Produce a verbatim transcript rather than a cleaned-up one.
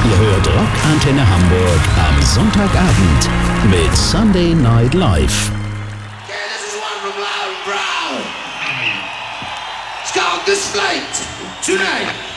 Ihr hört Rock Antenne Hamburg am Sonntagabend mit Sunday Night Live. Yeah, this is one from Loud and Proud. It's called This Flight Tonight.